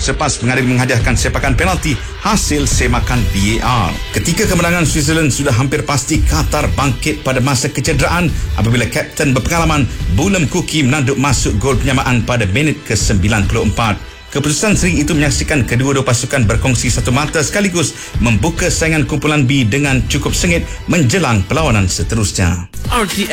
selepas pengadil menghadiahkan sepakan penalti hasil semakan VAR. Ketika kemenangan Switzerland sudah hampir pasti, Qatar bangkit pada masa kecederaan apabila kapten berpengalaman Bulem Kuki menanduk masuk gol penyamaan pada minit ke-94. Keputusan seri itu menyaksikan kedua-dua pasukan berkongsi satu mata sekaligus membuka saingan kumpulan B dengan cukup sengit menjelang perlawanan seterusnya. RTM